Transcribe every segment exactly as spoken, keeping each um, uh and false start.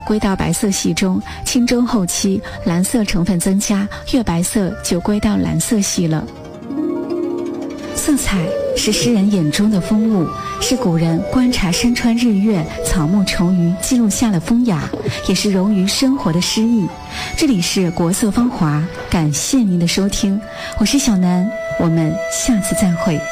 归到白色系中，清蒸后期蓝色成分增加，月白色就归到蓝色系了。色彩是诗人眼中的风物，是古人观察山川日月、草木虫鱼记录下了风雅，也是融于生活的诗意。这里是国色芳华，感谢您的收听，我是小南，我们下次再会。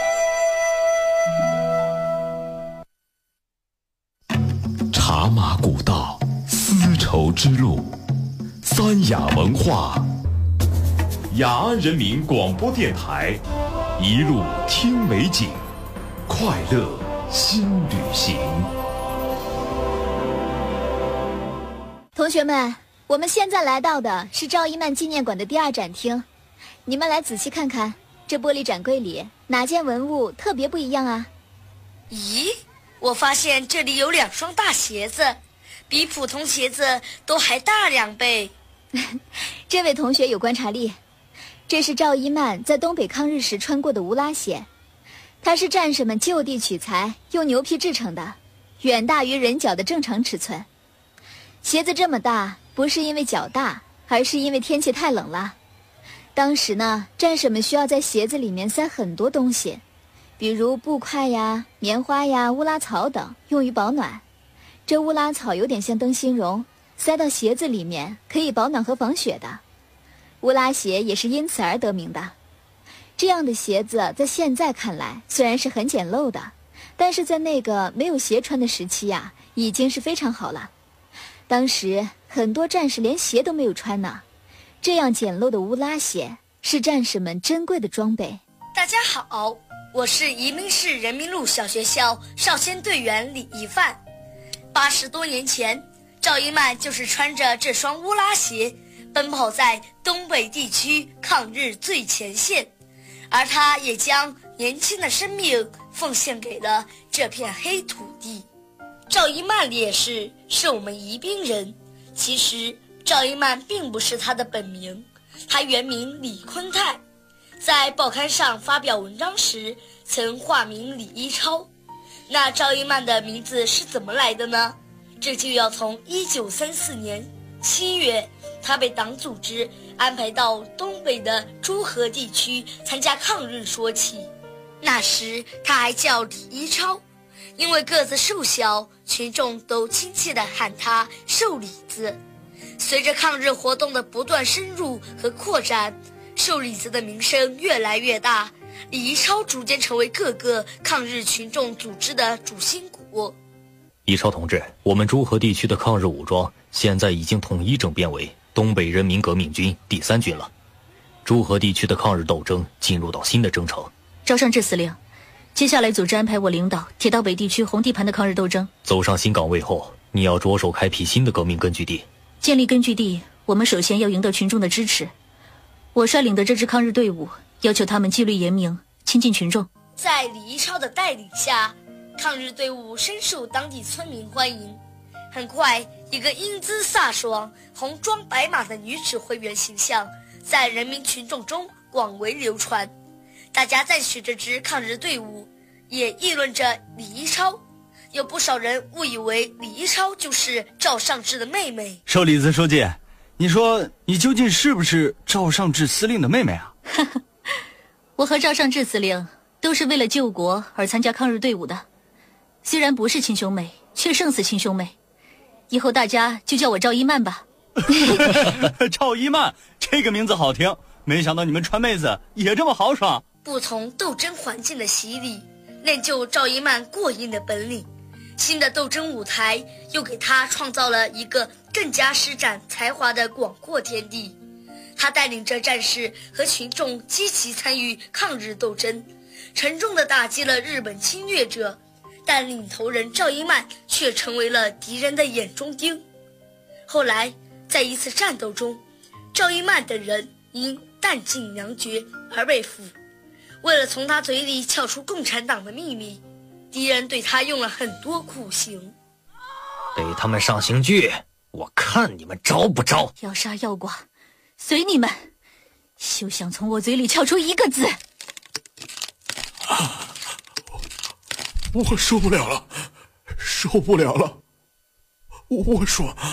茶马古道，丝绸之路，三雅文化，雅安人民广播电台，一路听美景，快乐新旅行。 同学们，我们现在来到的是赵一曼纪念馆的第二展厅，你们来仔细看看，这玻璃展柜里哪件文物特别不一样啊？ 咦，我发现这里有两双大鞋子，比普通鞋子都还大两倍。 这位同学有观察力，这是赵一曼在东北抗日时穿过的乌拉鞋，它是战士们就地取材，用牛皮制成的，远大于人脚的正常尺寸。鞋子这么大，不是因为脚大，而是因为天气太冷了。当时呢，战士们需要在鞋子里面塞很多东西，比如布块呀、棉花呀、乌拉草等，用于保暖。这乌拉草有点像灯芯绒，塞到鞋子里面可以保暖和防雪的。乌拉鞋也是因此而得名的。这样的鞋子在现在看来虽然是很简陋的，但是在那个没有鞋穿的时期呀、啊，已经是非常好了。当时很多战士连鞋都没有穿呢，这样简陋的乌拉鞋是战士们珍贵的装备。 大家好，我是宜宾市人民路小学校少先队员李一范。八十多年前，赵一曼就是穿着这双乌拉鞋奔跑在东北地区抗日最前线，而他也将年轻的生命奉献给了这片黑土地。赵一曼烈士是我们宜宾人，其实赵一曼并不是他的本名，他原名李坤泰，在报刊上发表文章时曾化名李一超。那赵一曼的名字是怎么来的呢？这就要从一九三四年七月，他被党组织安排到东北的诸河地区参加抗日说起。那时他还叫李一超，因为个子瘦小，群众都亲切地喊他瘦李子。随着抗日活动的不断深入和扩展，瘦李子的名声越来越大，李一超逐渐成为各个抗日群众组织的主心骨。 一超同志，我们诸河地区的抗日武装现在已经统一整编为东北人民革命军第三军了，诸河地区的抗日斗争进入到新的征程。 赵尚志司令，接下来组织安排我领导铁道北地区红地盘的抗日斗争。 走上新岗位后，你要着手开辟新的革命根据地。 建立根据地，我们首先要赢得群众的支持。我率领的这支抗日队伍，要求他们纪律严明，亲近群众。 在李一超的带领下，抗日队伍深受当地村民欢迎。很快，一个英姿飒爽、红装白马的女指挥员形象在人民群众中广为流传。大家赞许这支抗日队伍，也议论着李一超。有不少人误以为李一超就是赵尚志的妹妹。 瘦李子书记，你说你究竟是不是赵尚志司令的妹妹啊？ 我和赵尚志司令都是为了救国而参加抗日队伍的，虽然不是亲兄妹，却胜似亲兄妹。以后大家就叫我赵一曼吧。 赵一曼，这个名字好听，没想到你们川妹子也这么豪爽。 不同斗争环境的洗礼，练就赵一曼过硬的本领。新的斗争舞台又给他创造了一个更加施展才华的广阔天地。他带领着战士和群众积极参与抗日斗争，沉重地打击了日本侵略者，但领头人赵一曼却成为了敌人的眼中钉。后来在一次战斗中，赵一曼等人因弹尽粮绝而被俘。为了从他嘴里撬出共产党的秘密，敌人对他用了很多酷刑。 给他们上刑具，我看你们招不招。 要杀要剐，随你们，休想从我嘴里撬出一个字。 啊，我受不了了，受不了了， 我说